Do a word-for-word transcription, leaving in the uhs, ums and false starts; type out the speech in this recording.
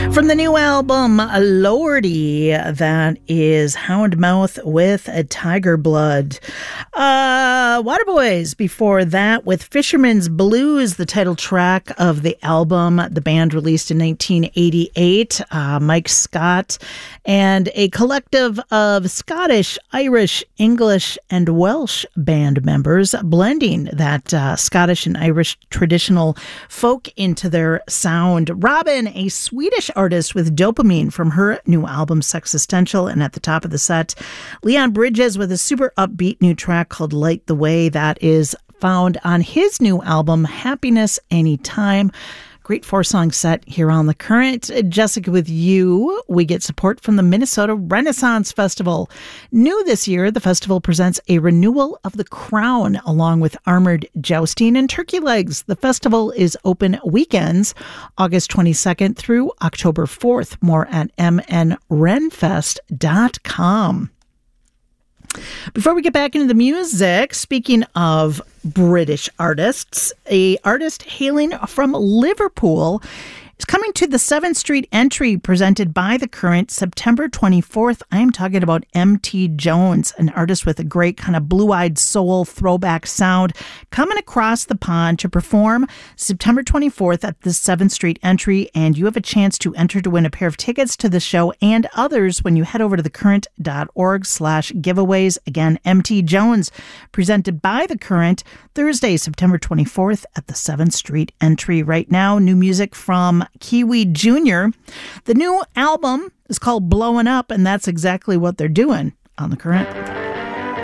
From the new album, Lordy, that is Houndmouth with a Tiger Blood. Uh, Waterboys before that with Fisherman's Blues, the title track of the album. The band released in nineteen eighty-eight. Uh, Mike Scott and a collective of Scottish, Irish, English, and Welsh band members blending that uh, Scottish and Irish traditional folk into their sound. Robin, a Swedish artist with Dopamine from her new album Sexistential, and at the top of the set, Leon Bridges with a super upbeat new track called Light the Way that is found on his new album Happiness Anytime. Great four-song set here on The Current. Jessica, with you, we get support from the Minnesota Renaissance Festival. New this year, the festival presents a renewal of The Crown along with Armored Jousting and Turkey Legs. The festival is open weekends, August twenty-second through October fourth. More at m n renfest dot com. Before we get back into the music, speaking of British artists, a artist hailing from Liverpool is coming to the seventh Street Entry presented by The Current September twenty-fourth. I am talking about M T Jones, an artist with a great kind of blue-eyed soul throwback sound, coming across the pond to perform September twenty-fourth at the seventh Street Entry. And you have a chance to enter to win a pair of tickets to the show and others when you head over to thecurrent.org slash giveaways. Again, M T Jones, presented by The Current, Thursday, September twenty-fourth at the seventh Street Entry. Right now, new music from Kiwi Junior The new album is called Blowing Up, and that's exactly what they're doing on The Current.